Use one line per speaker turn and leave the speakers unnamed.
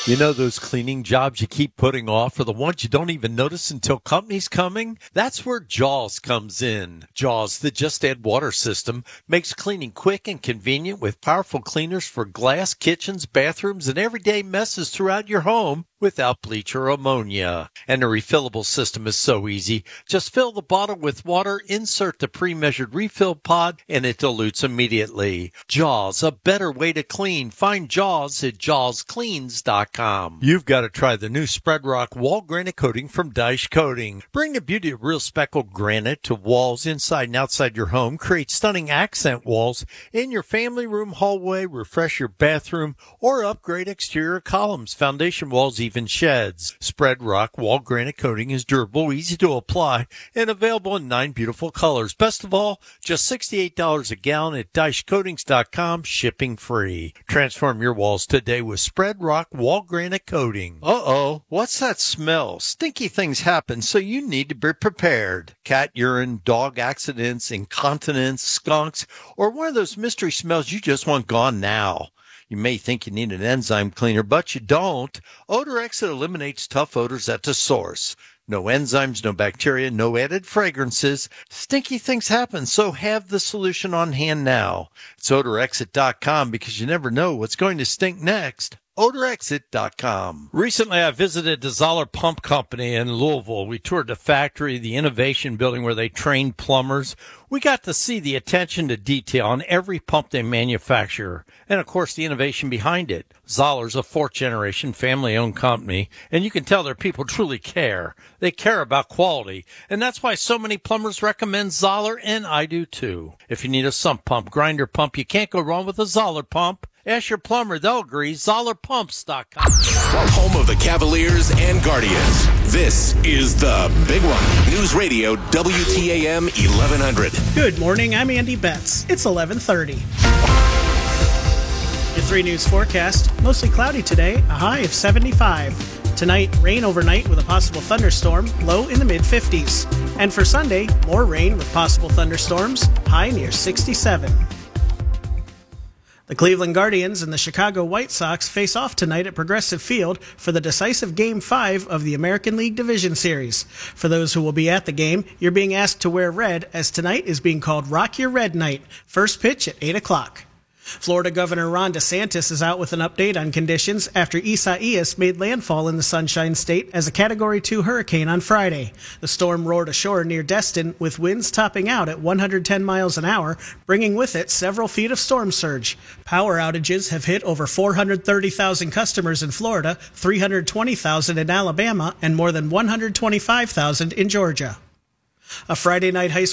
You know those cleaning jobs you keep putting off are the ones you don't even notice until company's coming? That's where Jaws comes in. Jaws, the Just Add Water system, makes cleaning quick and convenient with powerful cleaners for glass, kitchens, bathrooms, and everyday messes throughout your home without bleach or ammonia. And the refillable system is so easy. Just fill the bottle with water, insert the pre-measured refill pod, and it dilutes immediately. Jaws, a better way to clean. Find Jaws at jawscleans.com. You've got to try the new Spread Rock wall granite coating from Dyche Coating. Bring the beauty of real speckled granite to walls inside and outside your home. Create stunning accent walls in your family room, hallway, refresh your bathroom, or upgrade exterior columns, foundation walls, even sheds. Spread Rock wall granite coating is durable, easy to apply, and available in 9 beautiful colors. Best of all, just $68 a gallon at DycheCoatings.com, shipping free. Transform your walls today with Spread Rock wall granite coating. Uh-oh, what's that smell? Stinky things happen, so you need to be prepared. Cat urine, dog accidents, incontinence, skunks, or one of those mystery smells you just want gone now. You may think you need an enzyme cleaner, but you don't. Odor Exit eliminates tough odors at the source. No enzymes, no bacteria, no added fragrances. Stinky things happen, so have the solution on hand now. It's odorexit.com because you never know what's going to stink next. odorexit.com. Recently, I visited the Zoller Pump Company in Louisville. We toured the factory, the innovation building where they train plumbers. We got to see the attention to detail on every pump they manufacture, and of course the innovation behind it. Zoller's a fourth-generation family-owned company, and you can tell their people truly care. They care about quality, and that's why so many plumbers recommend Zoller, and I do too. If you need a sump pump, grinder pump, you can't go wrong with a Zoller pump. Ask your plumber, they'll agree. ZollerPumps.com.
Home of the Cavaliers and Guardians. This is the Big One. News Radio WTAM 1100.
Good morning, I'm Andy Betts. It's 11:30. Your 3 News forecast. Mostly cloudy today, a high of 75. Tonight, rain overnight with a possible thunderstorm, low in the mid-50s. And for Sunday, more rain with possible thunderstorms, high near 67. The Cleveland Guardians and the Chicago White Sox face off tonight at Progressive Field for the decisive Game 5 of the American League Division Series. For those who will be at the game, you're being asked to wear red, as tonight is being called Rock Your Red Night. First pitch at 8 o'clock. Florida Governor Ron DeSantis is out with an update on conditions after Isaias made landfall in the Sunshine State as a Category 2 hurricane on Friday. The storm roared ashore near Destin with winds topping out at 110 miles an hour, bringing with it several feet of storm surge. Power outages have hit over 430,000 customers in Florida, 320,000 in Alabama, and more than 125,000 in Georgia. A Friday night high school